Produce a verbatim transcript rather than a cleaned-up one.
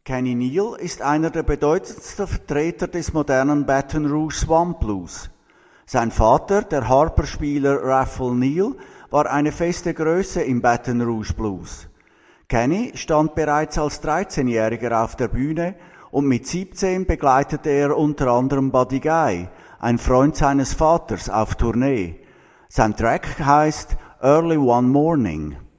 Kenny Neal ist einer der bedeutendsten Vertreter des modernen Baton Rouge Swamp Blues. Sein Vater, der Harper-Spieler Raphael Neal, war eine feste Größe im Baton Rouge Blues. Kenny stand bereits als dreizehnjähriger auf der Bühne und mit siebzehn begleitete er unter anderem Buddy Guy, ein Freund seines Vaters, auf Tournee. Sein Track heißt Early One Morning.